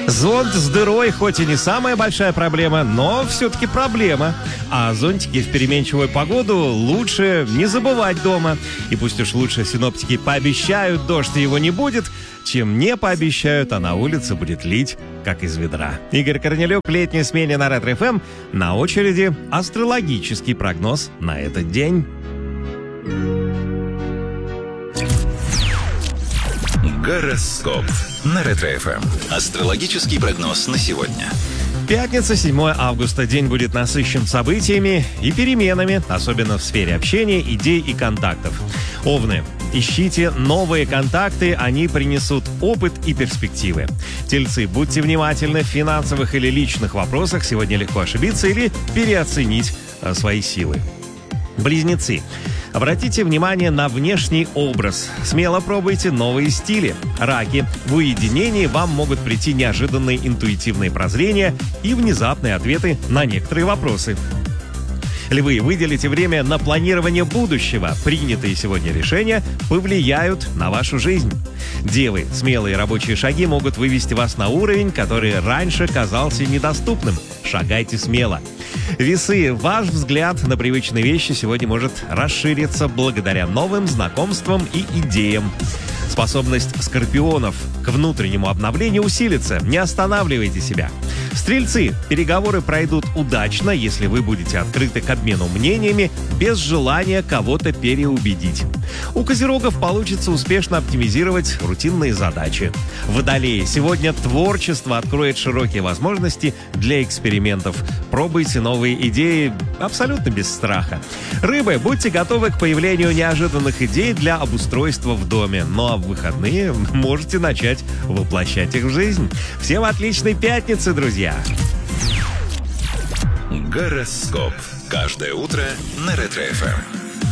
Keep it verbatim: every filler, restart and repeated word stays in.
Зонт с дырой хоть и не самая большая проблема, но все-таки проблема. А зонтики в переменчивую погоду лучше не забывать дома. И пусть уж лучше синоптики пообещают, дождь его не будет, чем не пообещают, а на улице будет лить, как из ведра. Игорь Корнелюк в летней смене на Ретро-эф эм. На очереди астрологический прогноз на этот день. Гороскоп на Ретро-эф эм. Астрологический прогноз на сегодня. Пятница, седьмое августа. День будет насыщен событиями и переменами, особенно в сфере общения, идей и контактов. Овны. Ищите новые контакты, они принесут опыт и перспективы. Тельцы, будьте внимательны в финансовых или личных вопросах. Сегодня легко ошибиться или переоценить а, свои силы. Близнецы. Обратите внимание на внешний образ. Смело пробуйте новые стили. Раки. В уединении вам могут прийти неожиданные интуитивные прозрения и внезапные ответы на некоторые вопросы. Львы, выделите время на планирование будущего. Принятые сегодня решения повлияют на вашу жизнь. Девы, смелые рабочие шаги могут вывести вас на уровень, который раньше казался недоступным. Шагайте смело. Весы, ваш взгляд на привычные вещи сегодня может расшириться благодаря новым знакомствам и идеям. Способность скорпионов к внутреннему обновлению усилится. Не останавливайте себя. Стрельцы, переговоры пройдут удачно, если вы будете открыты к обмену мнениями без желания кого-то переубедить. У козерогов получится успешно оптимизировать рутинные задачи. Водолеи, сегодня творчество откроет широкие возможности для экспериментов. Пробуйте новые идеи абсолютно без страха. Рыбы, будьте готовы к появлению неожиданных идей для обустройства в доме. Ну а в выходные можете начать воплощать их в жизнь. Всем отличной пятницы, друзья! Гороскоп. Каждое утро на Ретро-эф эм.